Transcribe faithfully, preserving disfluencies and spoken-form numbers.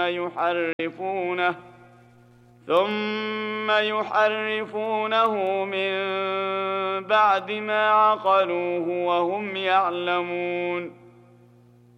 يحرفونه ثم يحرفونه من بعد ما عقلوه وهم يعلمون